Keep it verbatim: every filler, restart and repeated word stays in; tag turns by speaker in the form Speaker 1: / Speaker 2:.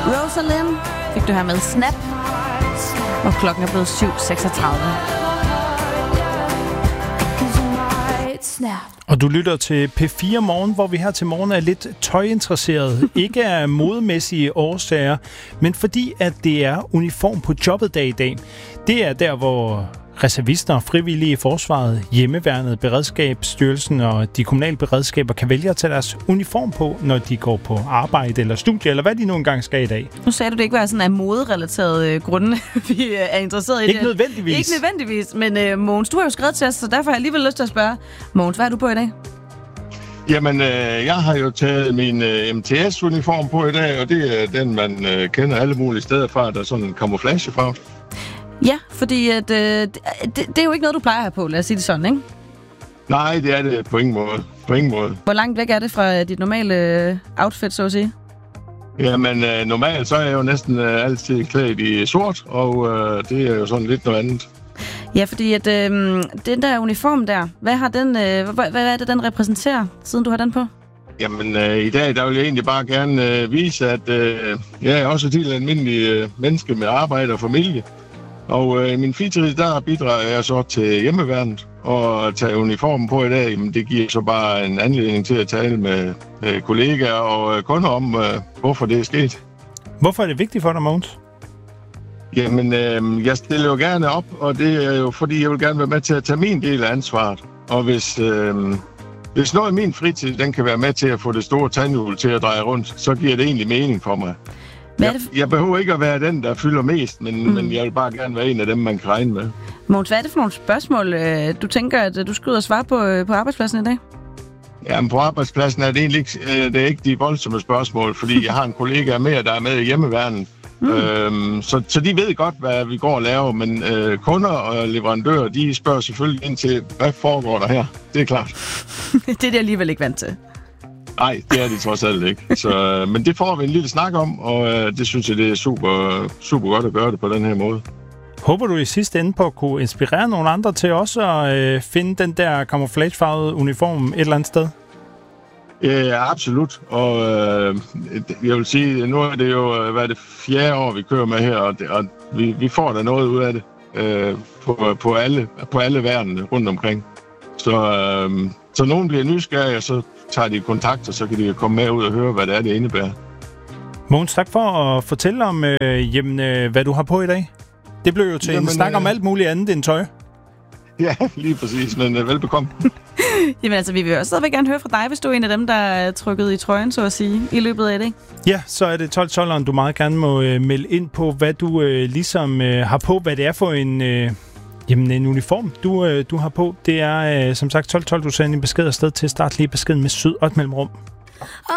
Speaker 1: Rosalind fik du her med Snap. Og klokken er blevet syv seksogtredive.
Speaker 2: Og du lytter til P fire Morgen, hvor vi her til morgen er lidt tøjinteresseret. Ikke af modemæssige årsager, men fordi at det er uniform på jobbet dag i dag. Det er der, hvor reservister og frivillige i forsvaret, hjemmeværnet, beredskabsstyrelsen og de kommunale beredskaber kan vælge at tage deres uniform på, når de går på arbejde eller studie, eller hvad de nu engang skal i dag.
Speaker 1: Nu sagde du, det ikke var sådan af moderelaterede grunde, vi er interesseret i det.
Speaker 2: Ikke nødvendigvis.
Speaker 1: Ikke nødvendigvis, men uh, Mogens, du har jo skrevet til os, så derfor har jeg alligevel lyst til at spørge. Mogens, hvad er du på i dag?
Speaker 3: Jamen, øh, jeg har jo taget min øh, M T S-uniform på i dag, og det er den, man øh, kender alle mulige steder fra, der er sådan en camouflagefarve.
Speaker 1: Ja, fordi at, øh, det, det er jo ikke noget, du plejer at have på, lad os sige det sådan, ikke?
Speaker 3: Nej, det er det på ingen måde. På ingen måde.
Speaker 1: Hvor langt væk er det fra dit normale outfit, så at sige?
Speaker 3: Jamen, øh, normalt så er jeg jo næsten øh, altid klædt i sort, og øh, det er jo sådan lidt noget andet.
Speaker 1: Ja, fordi at øh, den der uniform der, hvad har den, øh, hvad, hvad er det, den repræsenterer, siden du har den på?
Speaker 3: Jamen, øh, i dag der vil jeg egentlig bare gerne øh, vise, at øh, jeg er også et helt almindeligt øh, menneske med arbejde og familie. Og øh, i min fritid, der bidrager jeg så til hjemmeværnet, og at tage uniformen på i dag, jamen, det giver så bare en anledning til at tale med øh, kollegaer og øh, kunder om, øh, hvorfor det er sket.
Speaker 2: Hvorfor er det vigtigt for dig, Mogens?
Speaker 3: Jamen, øh, jeg stiller jo gerne op, og det er jo fordi, jeg vil gerne være med til at tage min del af ansvaret. Og hvis, øh, hvis noget i min fritid, den kan være med til at få det store tandhjul til at dreje rundt, så giver det egentlig mening for mig. Jeg, jeg behøver ikke at være den, der fylder mest, men, mm. men jeg vil bare gerne være en af dem, man kan regne med.
Speaker 1: Mogens, hvad er det for nogle spørgsmål, du tænker, at du skal ud og svare på på arbejdspladsen i dag?
Speaker 3: Jamen, på arbejdspladsen er det egentlig ikke, det er ikke de voldsomme spørgsmål, fordi jeg har en kollega mere, der er med i hjemmeværnet. Mm. Øhm, så, så de ved godt, hvad vi går og laver, men øh, kunder og leverandører, de spørger selvfølgelig ind til, hvad foregår der her? Det er klart.
Speaker 1: Det er de alligevel ikke vant til.
Speaker 3: Nej, det er de trods alt ikke. Så, men det får vi en lille snak om, og øh, det synes jeg, det er super, super godt at gøre det på den her måde.
Speaker 2: Håber du i sidste ende på at kunne inspirere nogle andre til også at øh, finde den der camouflagefarvede uniform et eller andet sted?
Speaker 3: Ja, absolut. Og øh, jeg vil sige, nu er det jo hvad er det fjerde år, vi kører med her, og, det, og vi, vi får da noget ud af det øh, på, på, alle, på alle verdenene rundt omkring. Så, øh, så nogen bliver nysgerrige, og så tager de kontakt, og så kan de komme med ud og høre, hvad det er, det indebærer.
Speaker 2: Mogens, tak for at fortælle om, øh, jamen, øh, hvad du har på i dag. Det blev jo til jamen, en snak øh... om alt muligt andet end tøj.
Speaker 3: Ja, lige præcis, men uh, velbekomme.
Speaker 1: Jamen altså, vi vil også stadigvæk gerne høre fra dig, hvis du er en af dem, der er trykket i trøjen, så at sige, i løbet af det.
Speaker 2: Ja, så er det tolv tolv, du meget gerne må øh, melde ind på, hvad du øh, ligesom øh, har på, hvad det er for en... Øh, Jamen, en uniform, du, øh, du har på, det er øh, som sagt tolv tolv, du sender en besked afsted til start lige beskeden med syd og et mellemrum.